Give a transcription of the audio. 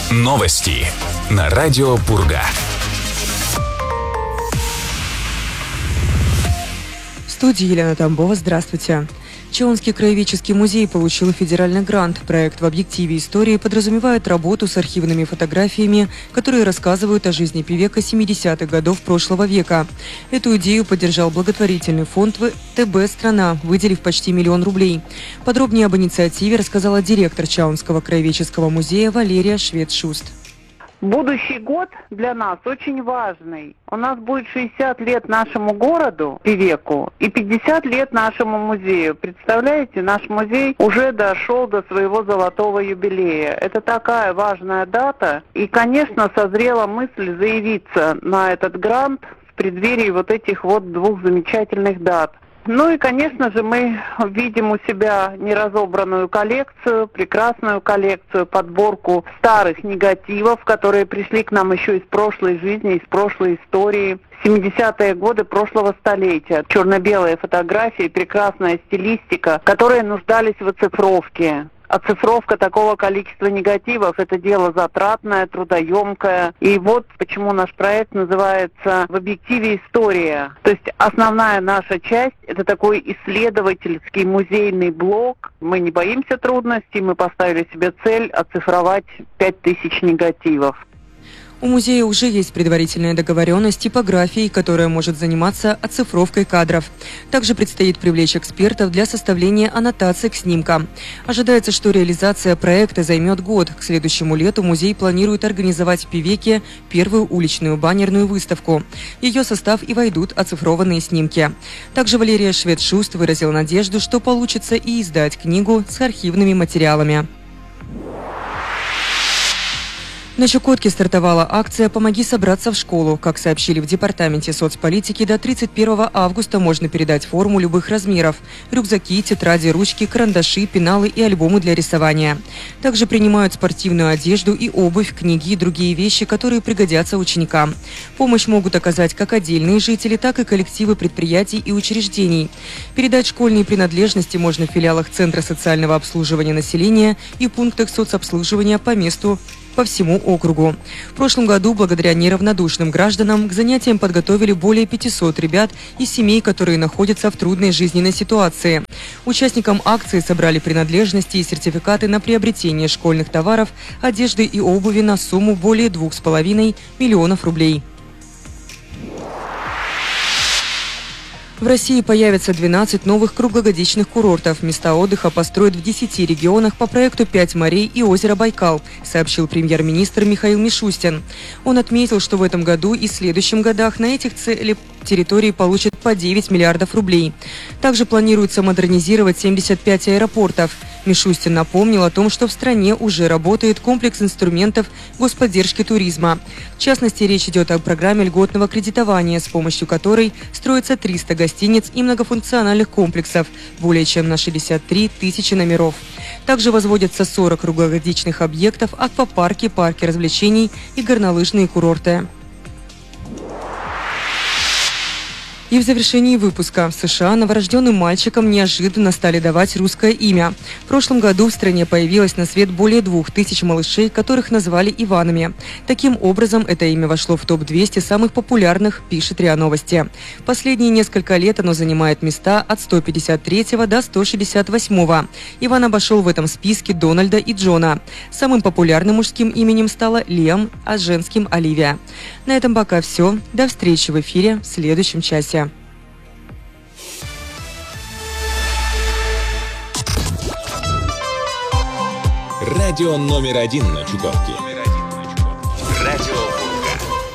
Новости на радио Пурга. В студии Елена Тамбова. Здравствуйте. Чаунский краеведческий музей получил федеральный грант. Проект «В объективе истории» подразумевает работу с архивными фотографиями, которые рассказывают о жизни певека 70-х годов прошлого века. Эту идею поддержал благотворительный фонд ВТБ «Страна», выделив почти 1 миллион рублей. Подробнее об инициативе рассказала директор Чаунского краеведческого музея Валерия Швед-Шуст. Будущий год для нас очень важный. У нас будет 60 лет нашему городу, Певеку, и 50 лет нашему музею. Представляете, наш музей уже дошел до своего золотого юбилея. Это такая важная дата. И, конечно, созрела мысль заявиться на этот грант в преддверии вот этих вот 2 замечательных дат. Ну и, конечно же, мы видим у себя неразобранную коллекцию, прекрасную коллекцию, подборку старых негативов, которые пришли к нам еще из прошлой жизни, из прошлой истории. 70-е годы прошлого столетия. Черно-белые фотографии, прекрасная стилистика, которые нуждались в оцифровке. Оцифровка такого количества негативов – это дело затратное, трудоемкое. И вот почему наш проект называется «В объективе история». То есть основная наша часть – это такой исследовательский музейный блок. Мы не боимся трудностей, мы поставили себе цель оцифровать 5000 негативов. У музея уже есть предварительная договоренность с типографией, которая может заниматься оцифровкой кадров. Также предстоит привлечь экспертов для составления аннотаций к снимкам. Ожидается, что реализация проекта займет год. К следующему лету музей планирует организовать в Певеке первую уличную баннерную выставку. В ее состав и войдут оцифрованные снимки. Также Валерия Швед-Шуст выразила надежду, что получится и издать книгу с архивными материалами. На Чукотке стартовала акция «Помоги собраться в школу». Как сообщили в Департаменте соцполитики, до 31 августа можно передать форму любых размеров – рюкзаки, тетради, ручки, карандаши, пеналы и альбомы для рисования. Также принимают спортивную одежду и обувь, книги и другие вещи, которые пригодятся ученикам. Помощь могут оказать как отдельные жители, так и коллективы предприятий и учреждений. Передать школьные принадлежности можно в филиалах Центра социального обслуживания населения и пунктах соцобслуживания по всему округу. В прошлом году, благодаря неравнодушным гражданам, к занятиям подготовили более 500 ребят из семей, которые находятся в трудной жизненной ситуации. Участникам акции собрали принадлежности и сертификаты на приобретение школьных товаров, одежды и обуви на сумму более 2,5 миллионов рублей. В России появятся 12 новых круглогодичных курортов. Места отдыха построят в 10 регионах по проекту «5 морей и озеро Байкал», сообщил премьер-министр Михаил Мишустин. Он отметил, что в этом году и в следующем годах на этих территории получат по 9 миллиардов рублей. Также планируется модернизировать 75 аэропортов. Мишустин напомнил о том, что в стране уже работает комплекс инструментов господдержки туризма. В частности, речь идет о программе льготного кредитования, с помощью которой строится 300 гостиниц и многофункциональных комплексов, более чем на 63 тысячи номеров. Также возводятся 40 круглогодичных объектов, аквапарки, парки развлечений и горнолыжные курорты. И в завершении выпуска в США новорожденным мальчикам неожиданно стали давать русское имя. В прошлом году в стране появилось на свет более 2000 малышей, которых назвали Иванами. Таким образом, это имя вошло в топ-200 самых популярных, пишет РИА Новости. Последние несколько лет оно занимает места от 153 до 168. Иван обошел в этом списке Дональда и Джона. Самым популярным мужским именем стало Лиам, а женским – Оливия. На этом пока все. До встречи в эфире в следующем часе. Радио номер 1 на Чукотке. Радио